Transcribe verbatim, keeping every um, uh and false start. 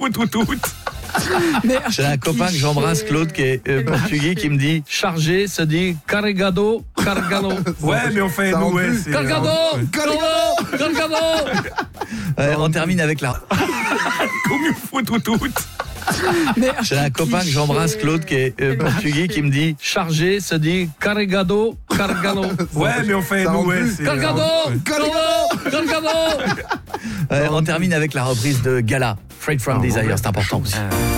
faut tout, tout. J'ai un copain que j'embrasse, Claude, qui est euh, portugais, qui me dit chargé se dit carregado, cargado. Ouais, mais enfin, nous, ouais. c'est- Cargado, euh, cargado, cargado. Ouais, on termine avec la. Comme il faut tout, tout. J'ai un copain que j'embrasse, Claude, qui est euh, portugais, qui me dit chargé se dit carregado, cargado. Ouais, mais enfin, nous, ouais. c'est- Cargado, euh, cargado, cargado. Ouais, on termine avec la reprise de Gala, Straight from Desire, c'est important aussi.